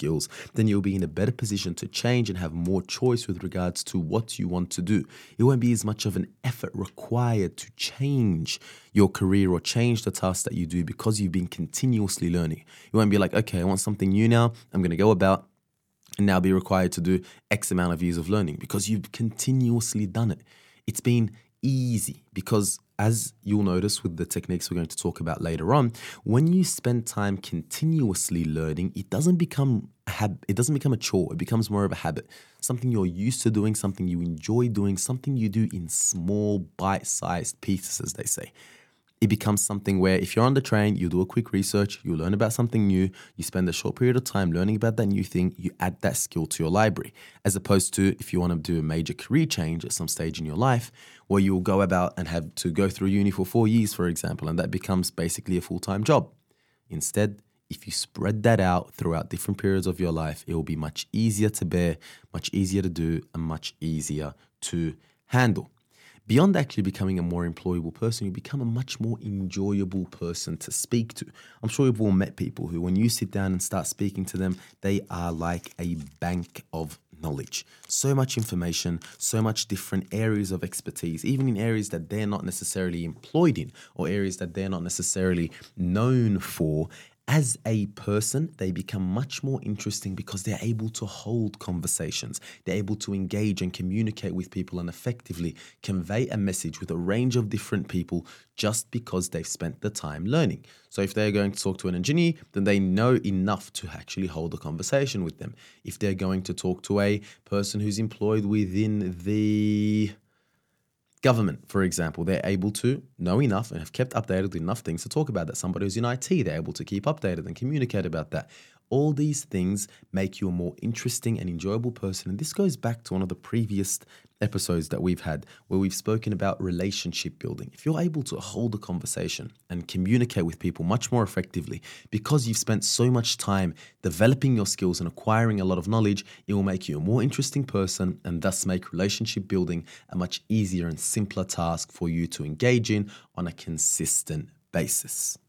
skills, then you'll be in a better position to change and have more choice with regards to what you want to do. It won't be as much of an effort required to change your career or change the tasks that you do because you've been continuously learning. You won't be like, okay, I want something new now. I'm going to go about and now be required to do X amount of years of learning because you've continuously done it. It's been easy because, as you'll notice with the techniques we're going to talk about later on, when you spend time continuously learning, it doesn't become a chore. It becomes more of a habit, something you're used to doing, something you enjoy doing, something you do in small bite-sized pieces, as they say. It becomes something where if you're on the train, you do a quick research, you learn about something new, you spend a short period of time learning about that new thing, you add that skill to your library. As opposed to if you want to do a major career change at some stage in your life, where you'll go about and have to go through uni for 4 years, for example, and that becomes basically a full-time job. Instead, if you spread that out throughout different periods of your life, it will be much easier to bear, much easier to do, and much easier to handle. Beyond actually becoming a more employable person, you become a much more enjoyable person to speak to. I'm sure you've all met people who, when you sit down and start speaking to them, they are like a bank of knowledge. So much information, so much different areas of expertise, even in areas that they're not necessarily employed in or areas that they're not necessarily known for. As a person, they become much more interesting because they're able to hold conversations. They're able to engage and communicate with people and effectively convey a message with a range of different people just because they've spent the time learning. So if they're going to talk to an engineer, then they know enough to actually hold a conversation with them. If they're going to talk to a person who's employed within the government, for example, they're able to know enough and have kept updated with enough things to talk about that. Somebody who's in IT, they're able to keep updated and communicate about that. All these things make you a more interesting and enjoyable person. And this goes back to one of the previous episodes that we've had where we've spoken about relationship building. If you're able to hold a conversation and communicate with people much more effectively because you've spent so much time developing your skills and acquiring a lot of knowledge, it will make you a more interesting person and thus make relationship building a much easier and simpler task for you to engage in on a consistent basis.